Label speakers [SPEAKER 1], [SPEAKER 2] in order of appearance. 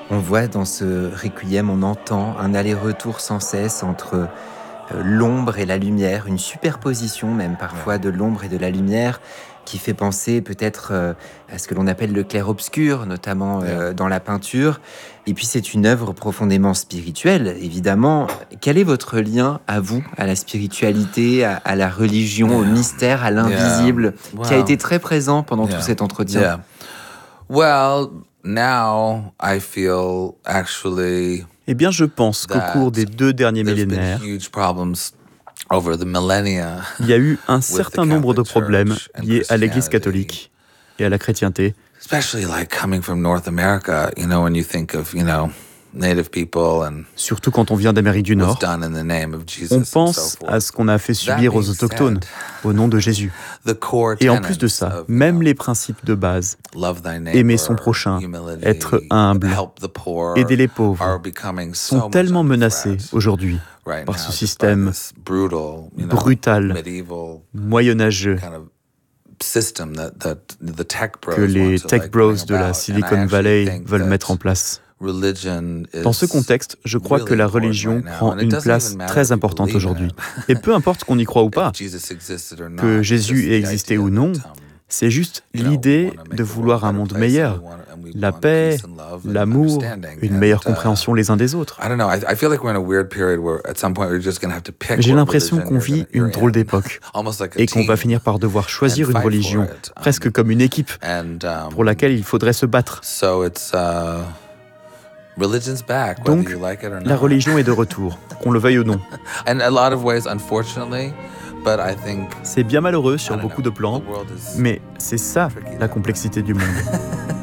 [SPEAKER 1] On voit dans ce requiem, on entend un aller-retour sans cesse entre l'ombre et la lumière, une superposition même
[SPEAKER 2] Yeah.
[SPEAKER 1] parfois de l'ombre et de la lumière qui fait penser peut-être à ce que l'on appelle le clair-obscur, notamment
[SPEAKER 2] Yeah.
[SPEAKER 1] dans la peinture. Et puis c'est une œuvre profondément spirituelle, évidemment. Quel est votre lien à vous, à la spiritualité, à la religion, au
[SPEAKER 2] Yeah.
[SPEAKER 1] mystère, à
[SPEAKER 2] Yeah.
[SPEAKER 1] l'invisible, qui a été
[SPEAKER 2] Well,
[SPEAKER 1] très présent pendant tout
[SPEAKER 2] yeah.
[SPEAKER 1] cet entretien?
[SPEAKER 2] Yeah. Well, now I feel actually
[SPEAKER 3] Eh bien, je pense qu'au cours des 2 derniers
[SPEAKER 2] there's been
[SPEAKER 3] millénaires,
[SPEAKER 2] huge problems over the millennia
[SPEAKER 3] il y a eu un
[SPEAKER 2] with the
[SPEAKER 3] certain nombre de
[SPEAKER 2] Catholic
[SPEAKER 3] problèmes
[SPEAKER 2] Church and
[SPEAKER 3] liés à l'Église
[SPEAKER 2] Christianity,
[SPEAKER 3] catholique et à la chrétienté,
[SPEAKER 2] especially like coming from North America, when you think of, native people and
[SPEAKER 3] surtout quand on vient d'Amérique du
[SPEAKER 2] what's
[SPEAKER 3] Nord.
[SPEAKER 2] done in the name of Jesus
[SPEAKER 3] On
[SPEAKER 2] and so
[SPEAKER 3] pense à
[SPEAKER 2] forth.
[SPEAKER 3] ce qu'on a fait subir
[SPEAKER 2] That
[SPEAKER 3] aux
[SPEAKER 2] being
[SPEAKER 3] autochtones
[SPEAKER 2] said,
[SPEAKER 3] au nom de Jésus.
[SPEAKER 2] the core
[SPEAKER 3] Et en plus de
[SPEAKER 2] tenets
[SPEAKER 3] ça,
[SPEAKER 2] of,
[SPEAKER 3] même les principes de base,
[SPEAKER 2] love thy neighbor,
[SPEAKER 3] aimer son prochain,
[SPEAKER 2] humility,
[SPEAKER 3] être humble,
[SPEAKER 2] help the poor,
[SPEAKER 3] aider les
[SPEAKER 2] are
[SPEAKER 3] pauvres,
[SPEAKER 2] becoming so
[SPEAKER 3] sont
[SPEAKER 2] much
[SPEAKER 3] tellement
[SPEAKER 2] under
[SPEAKER 3] menacés
[SPEAKER 2] threat
[SPEAKER 3] aujourd'hui
[SPEAKER 2] right
[SPEAKER 3] par
[SPEAKER 2] now
[SPEAKER 3] ce
[SPEAKER 2] just by
[SPEAKER 3] système
[SPEAKER 2] this brutal,
[SPEAKER 3] brutal,
[SPEAKER 2] medieval
[SPEAKER 3] moyenâgeux
[SPEAKER 2] kind of system that the tech bros
[SPEAKER 3] que les
[SPEAKER 2] want to,
[SPEAKER 3] tech
[SPEAKER 2] like,
[SPEAKER 3] bros
[SPEAKER 2] bring
[SPEAKER 3] de la
[SPEAKER 2] about. And I
[SPEAKER 3] Silicon
[SPEAKER 2] actually
[SPEAKER 3] Valley
[SPEAKER 2] think
[SPEAKER 3] veulent
[SPEAKER 2] that
[SPEAKER 3] mettre en place.
[SPEAKER 2] religion is
[SPEAKER 3] Dans ce contexte, je crois que
[SPEAKER 2] really
[SPEAKER 3] la
[SPEAKER 2] important
[SPEAKER 3] religion
[SPEAKER 2] right now,
[SPEAKER 3] prend
[SPEAKER 2] and it
[SPEAKER 3] une
[SPEAKER 2] doesn't
[SPEAKER 3] place
[SPEAKER 2] even matter
[SPEAKER 3] très
[SPEAKER 2] if you
[SPEAKER 3] importante
[SPEAKER 2] believe in
[SPEAKER 3] aujourd'hui.
[SPEAKER 2] it.
[SPEAKER 3] Et peu importe qu'on y croit ou pas,
[SPEAKER 2] If Jesus existed or not,
[SPEAKER 3] que
[SPEAKER 2] it's just
[SPEAKER 3] Jésus ait
[SPEAKER 2] the
[SPEAKER 3] existé
[SPEAKER 2] idea
[SPEAKER 3] ou non,
[SPEAKER 2] that,
[SPEAKER 3] c'est juste
[SPEAKER 2] we
[SPEAKER 3] l'idée
[SPEAKER 2] wanna make
[SPEAKER 3] de
[SPEAKER 2] the world
[SPEAKER 3] vouloir
[SPEAKER 2] a
[SPEAKER 3] un
[SPEAKER 2] better
[SPEAKER 3] monde
[SPEAKER 2] place,
[SPEAKER 3] meilleur,
[SPEAKER 2] and we
[SPEAKER 3] la
[SPEAKER 2] want
[SPEAKER 3] paix,
[SPEAKER 2] peace and love and
[SPEAKER 3] l'amour,
[SPEAKER 2] understanding.
[SPEAKER 3] une
[SPEAKER 2] And,
[SPEAKER 3] meilleure compréhension les uns des autres.
[SPEAKER 2] I don't know. I feel like we're in a weird period where at some point we're just going to have to pick
[SPEAKER 3] Mais j'ai
[SPEAKER 2] what
[SPEAKER 3] l'impression
[SPEAKER 2] religion
[SPEAKER 3] qu'on vit une drôle d'époque
[SPEAKER 2] almost like a
[SPEAKER 3] et qu'on va
[SPEAKER 2] team,
[SPEAKER 3] finir par devoir choisir
[SPEAKER 2] and
[SPEAKER 3] une
[SPEAKER 2] fight
[SPEAKER 3] religion,
[SPEAKER 2] for it.
[SPEAKER 3] presque comme une équipe,
[SPEAKER 2] And
[SPEAKER 3] pour laquelle il faudrait se battre.
[SPEAKER 2] so it's religion's back, whether
[SPEAKER 3] Donc,
[SPEAKER 2] you like it or
[SPEAKER 3] la
[SPEAKER 2] not.
[SPEAKER 3] religion est de retour, qu'on le veuille ou non.
[SPEAKER 2] And a lot of ways, unfortunately, but I think
[SPEAKER 3] C'est bien malheureux
[SPEAKER 2] I
[SPEAKER 3] sur
[SPEAKER 2] don't
[SPEAKER 3] beaucoup
[SPEAKER 2] know,
[SPEAKER 3] de plans,
[SPEAKER 2] the world is
[SPEAKER 3] mais c'est ça
[SPEAKER 2] tricky
[SPEAKER 3] la
[SPEAKER 2] that way.
[SPEAKER 3] complexité du monde.